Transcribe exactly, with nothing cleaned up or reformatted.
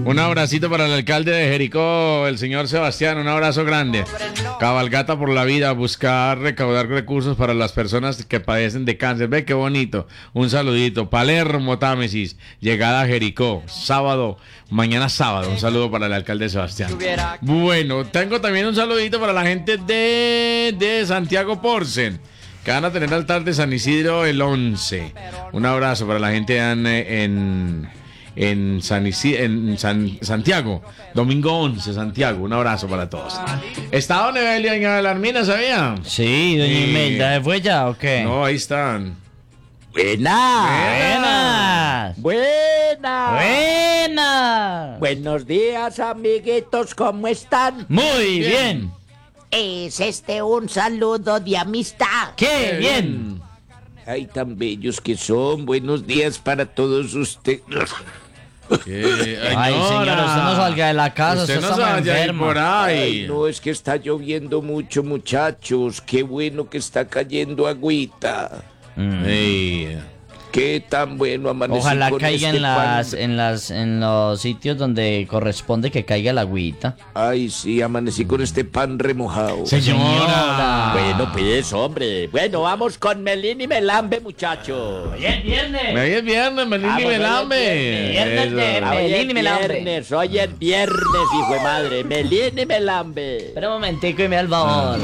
Un abracito para el alcalde de Jericó, el señor Sebastián, un abrazo grande. Cabalgata por la vida, buscar recaudar recursos para las personas que padecen de cáncer. Ve qué bonito. Un saludito. Palermo, Támesis, llegada a Jericó, sábado, mañana sábado. Un saludo para el alcalde Sebastián. Bueno, tengo también un saludito para la gente de, de Santiago Porcel, que van a tener altar de San Isidro el once. Un abrazo para la gente en, en, en, San, Isidro, en San, Santiago, domingo once, Santiago. Un abrazo para todos. ¿Está don Evelio en Alarmina, sabía? Sí, doña Sí. Imelda, ¿se fue ya o qué? No, ahí están. Buenas. Buenas. Buenas. Buenas. Buenos días, amiguitos, ¿cómo están? Muy bien. ¿Es este un saludo de amistad? ¡Qué bien! Ay, tan bellos que son. Buenos días para todos ustedes. ¿Qué? Ay, señora, usted no salga de la casa, Usted usted no se está vaya a ir enfermo. por ahí. Ay, no, es que está lloviendo mucho, muchachos. Qué bueno que está cayendo agüita. Ey. Qué tan bueno amanecer. Ojalá con caiga este en las, pan. en las, en los sitios donde corresponde que caiga la agüita. Ay, sí, amanecí con este pan remojado. Señora. Bueno, pues, hombre. Bueno, vamos con Melín y Melambe, muchachos. Hoy es viernes. Hoy es viernes, Melín y Vamos, Melambe. viernes Eso. de- Hoy Melín y es Melambe. viernes, hoy es viernes, hijo de madre. Melín y Melambe. Espera un momentico y me da el favor.